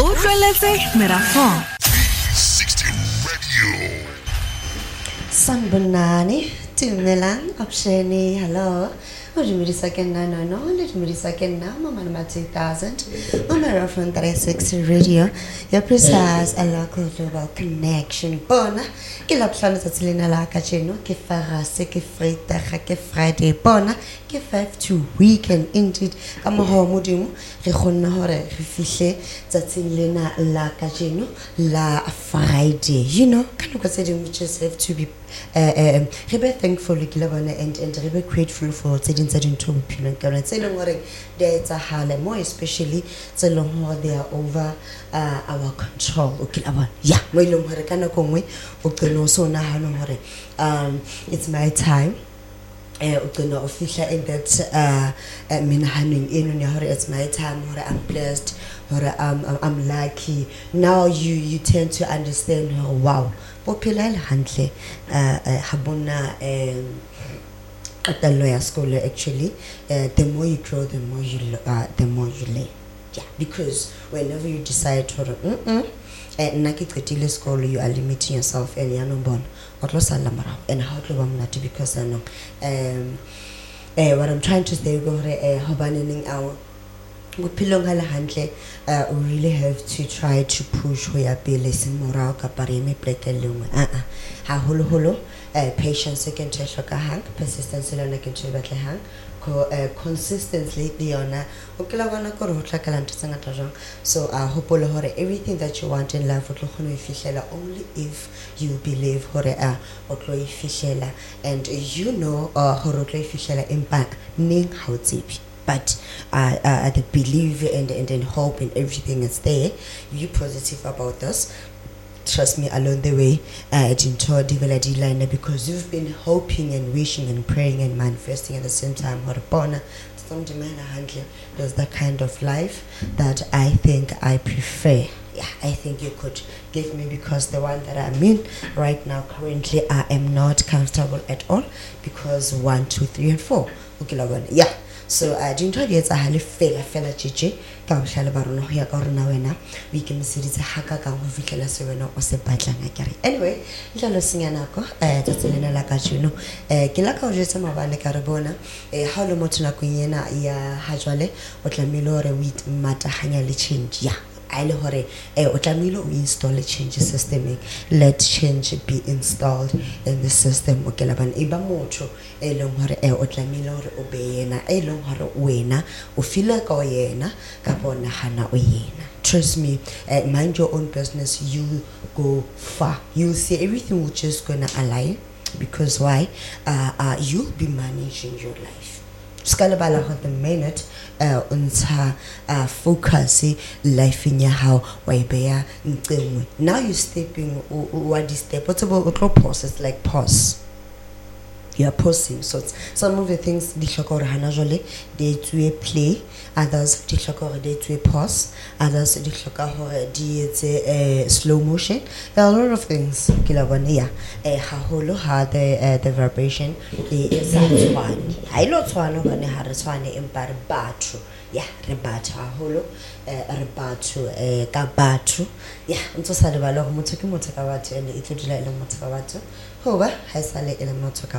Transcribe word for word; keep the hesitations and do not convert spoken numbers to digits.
Utlweletse merafong. sixty Radio. Sanbonani, Tumelang, Optioni, hello. Ujumidisa kena no no, ujumidisa kena mama nama two thousand. Mama Rafon thirty-six Radio. Your precise a local global connection. Bona, kila plana tatilina la kacheno, ke farase, ke freita, ke Friday. Bona, ke five to weekend indeed. Kama ho mudimu, re khonna hore re fihle tatilina la kacheno la Friday. You know, kanu kwa sedi we just have to be uh, um, re be thankful and and re be grateful for tseding tsa dintho bophelong ka rona tse leng hore di etsagala more especially tse leng hore they are over uh, our control okay abona yeah mo ileng hore kana kongwe o qeno so na hana hore um it's my time eh o qeno o fihla in that uh mina haneng eno ne hore it's my time hore I'm blessed hore I'm, I'm I'm lucky now you you tend to understand oh, wow popular handle uh habona um at the lawyer school actually uh, the more you grow the more you uh, the more you learn yeah because whenever you decide to mm mm and nakiketile school you are limiting yourself and you're not born and how to be because I know um uh, what I'm trying to say go uh, hobaning our we really have to try to push where be listen moral kapareme plekelung ah ah ha holo holo patience can take a hang persistence lona ke tse batle hang ko consistently diona okela bona ko re hotla kala ntse ngata jang so I hope hore everything that you want in life o tlo khona ifihlela only if you believe hore a o tlo ifihlela and you know hore o tlo ifihlela empa ning ha o tsebi but uh, uh, the belief and, and and hope and everything is there. You positive about this. Trust me along the way. I didn't develop line because you've been hoping and wishing and praying and manifesting at the same time. There's that kind of life that I think I prefer. Yeah, I think you could give me because the one that I'm in right now currently I am not comfortable at all because one, two, three, and four. Okay, yeah. So I didn't tell you it's a highly fair fella chichi. Come shall baron here or now. We can see it's a haka gang who feel so no or se batlang. Anyway, little singanako, uh, that's a little like as you know. Uh, Kilaka Jesama Vane Carabona, a hollow motuna quina, ya hajwale, what la milore with mata hangally change. Yeah. I hore eh otlamilo we install a change system let change be installed in the system okay la bana iba motho e leng hore eh otlamilo hore o be yena e leng hore wena o feel ka yena ka bona hana o yena trust me uh, mind your own business you go far you see everything will just gonna align because why uh, uh you'll be managing your life Scalabala had the minute uh unta uh focus life in your how why bear now you stepping what is step what's about process like pause you are pausing so some of the things di hlokore hana jole they to play others di hlokore they to pause others di hloka hore di etse slow motion there are a lot of things kila bona yeah eh haholo ha the the vibration is atwane ha ilo tshwana bane ha re tshwane empa re batho yeah re batho haholo re batho eh ka batho yeah ntse sa le ba lo motho ke motho ka batho and e tlo dila ile motho ka batho hoba ha sale ile motho